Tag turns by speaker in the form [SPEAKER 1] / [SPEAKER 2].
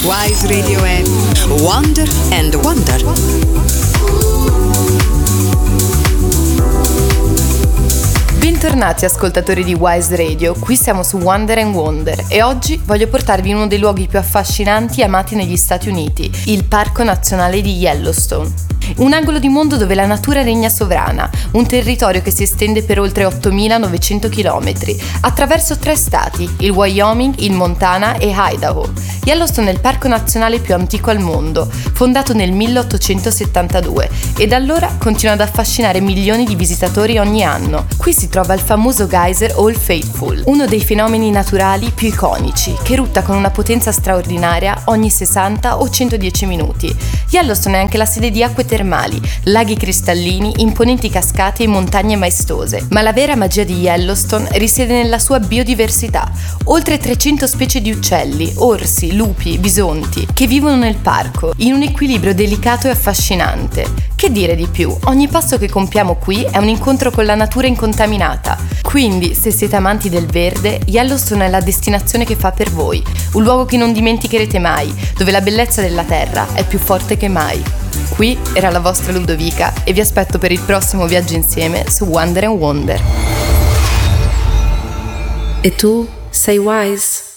[SPEAKER 1] Wise Radio è Wonder and Wonder.
[SPEAKER 2] Bentornati ascoltatori di Wise Radio, qui siamo su Wonder and Wonder e oggi voglio portarvi in uno dei luoghi più affascinanti e amati negli Stati Uniti, il Parco Nazionale di Yellowstone. Un angolo di mondo dove la natura regna sovrana, un territorio che si estende per oltre 8.900 km, attraverso 3 stati, il Wyoming, il Montana e Idaho. Yellowstone è il parco nazionale più antico al mondo, fondato nel 1872 e da allora continua ad affascinare milioni di visitatori ogni anno. Qui si trova il famoso geyser Old Faithful, uno dei fenomeni naturali più iconici, che erutta con una potenza straordinaria ogni 60 o 110 minuti. Yellowstone è anche la sede di acque termali, laghi cristallini, imponenti cascate e montagne maestose. Ma la vera magia di Yellowstone risiede nella sua biodiversità. Oltre 300 specie di uccelli, orsi, lupi, bisonti, che vivono nel parco, in un equilibrio delicato e affascinante. Che dire di più? Ogni passo che compiamo qui è un incontro con la natura incontaminata. Quindi, se siete amanti del verde, Yellowstone è la destinazione che fa per voi. Un luogo che non dimenticherete mai, dove la bellezza della terra è più forte che mai. Qui era la vostra Ludovica e vi aspetto per il prossimo viaggio insieme su Wonder and Wonder.
[SPEAKER 1] E tu sei Wise?